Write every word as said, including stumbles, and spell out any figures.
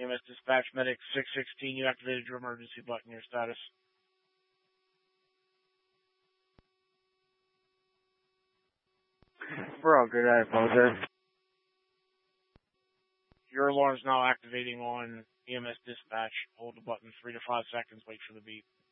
E M S Dispatch Medic six sixteen, you activated your emergency button. Your status. We're all good. I apologize. Your alarm's now activating on E M S Dispatch. Hold the button three to five seconds. Wait for the beep.